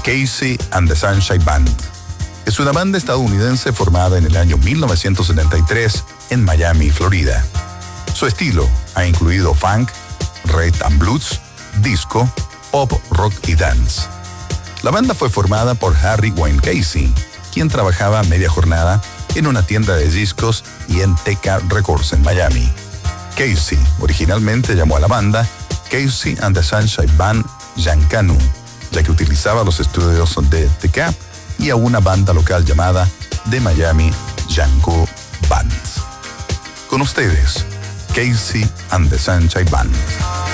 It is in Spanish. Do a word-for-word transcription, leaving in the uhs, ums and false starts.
Casey and the Sunshine Band. Es una banda estadounidense formada en el año mil novecientos setenta y tres en Miami, Florida. Su estilo ha incluido funk, rhythm and blues, disco, pop, rock y dance. La banda fue formada por Harry Wayne Casey, quien trabajaba media jornada en una tienda de discos y en Decca Records en Miami. Casey originalmente llamó a la banda Casey and the Sunshine Band Yankanu, ya que utilizaba los estudios de Decca y a una banda local llamada The Miami Yanku Band. Con ustedes, Casey and the Sunshine Band.